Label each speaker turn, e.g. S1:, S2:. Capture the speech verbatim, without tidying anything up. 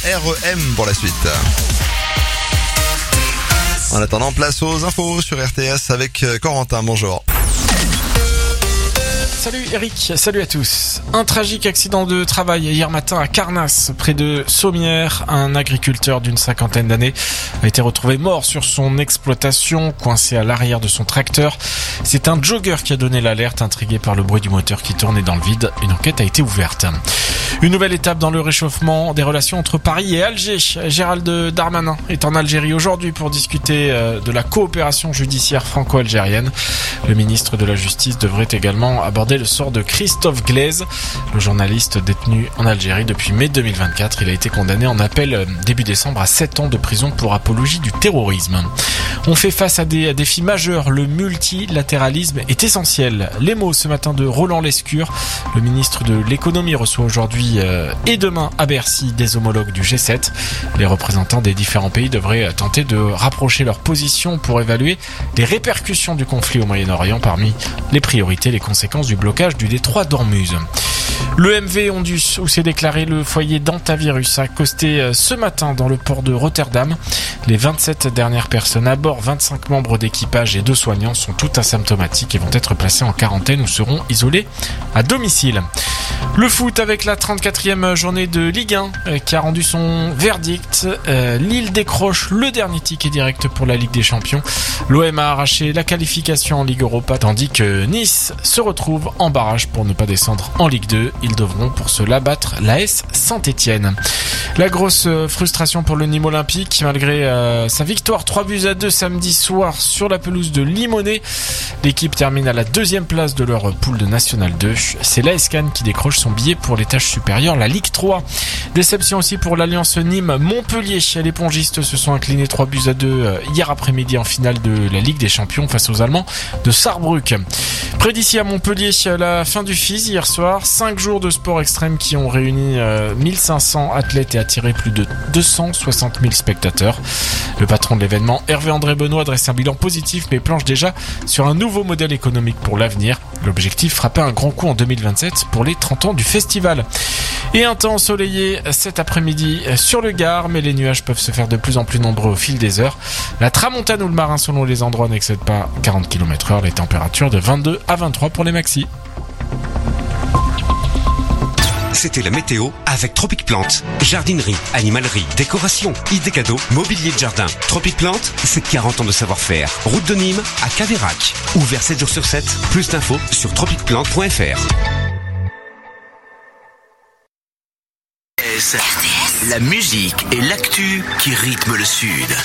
S1: R E M pour la suite. En attendant, place aux infos sur R T S avec Corentin. Bonjour.
S2: Salut Eric, salut à tous. Un tragique accident de travail hier matin à Carnasse, près de Sommières. Un agriculteur d'une cinquantaine d'années a été retrouvé mort sur son exploitation, coincé à l'arrière de son tracteur. C'est un jogger qui a donné l'alerte, intrigué par le bruit du moteur qui tournait dans le vide. Une enquête a été ouverte. Une nouvelle étape dans le réchauffement des relations entre Paris et Alger. Gérald Darmanin est en Algérie aujourd'hui pour discuter de la coopération judiciaire franco-algérienne. Le ministre de la Justice devrait également aborder le sort de Christophe Glaise, le journaliste détenu en Algérie depuis mai deux mille vingt-quatre. Il a été condamné en appel début décembre à sept ans de prison pour apologie du terrorisme. On fait face à des défis majeurs. Le multilatéralisme est essentiel. Les mots ce matin de Roland Lescure. Le ministre de l'économie reçoit aujourd'hui et demain à Bercy des homologues du G sept. Les représentants des différents pays devraient tenter de rapprocher leurs positions pour évaluer les répercussions du conflit au Moyen-Orient. Parmi les priorités, les conséquences du blocage du détroit d'Ormuz. Le M V Ondus, où s'est déclaré le foyer d'hantavirus, a accosté ce matin dans le port de Rotterdam. Les vingt-sept dernières personnes à bord, vingt-cinq membres d'équipage et deux soignants sont toutes asymptomatiques et vont être placés en quarantaine ou seront isolés à domicile. Le foot avec la trente-quatrième journée de Ligue un qui a rendu son verdict. Euh, Lille décroche le dernier ticket direct pour la Ligue des Champions. L'O M a arraché la qualification en Ligue Europa tandis que Nice se retrouve en barrage pour ne pas descendre en Ligue deux. Ils devront pour cela battre l'A S Saint-Étienne. La grosse frustration pour le Nîmes Olympique malgré euh, sa victoire trois buts à deux samedi soir sur la pelouse de Limonest. L'équipe termine à la deuxième place de leur poule de National deux. C'est l'A S Cannes qui décroche son billet pour l'étage supérieur, la Ligue trois. Déception aussi pour l'Alliance Nîmes-Montpellier. Les pongistes se sont inclinés trois buts à deux hier après-midi en finale de la Ligue des Champions face aux Allemands de Sarrebruck. Près d'ici à Montpellier, la fin du F I S hier soir. Cinq jours de sport extrême qui ont réuni euh, mille cinq cents athlètes et attiré plus de deux cent soixante mille spectateurs. Le patron de l'événement, Hervé-André Benoît, dresse un bilan positif mais planche déjà sur un nouveau modèle économique pour l'avenir. L'objectif, frapper un grand coup en deux mille vingt-sept pour les trente ans du festival. Et un temps ensoleillé cet après-midi sur le Gard, mais les nuages peuvent se faire de plus en plus nombreux au fil des heures. La tramontane ou le marin selon les endroits n'excède pas quarante kilomètres heure, les températures de vingt-deux à vingt-trois pour les maxis.
S3: C'était la météo avec Tropic Plante. Jardinerie, animalerie, décoration, idées cadeaux, mobilier de jardin. Tropic Plante, c'est quarante ans de savoir-faire. Route de Nîmes à Caveyrac. Ouvert sept jours sur sept. Plus d'infos sur tropic plante point f r.
S4: La musique et l'actu qui rythment le Sud.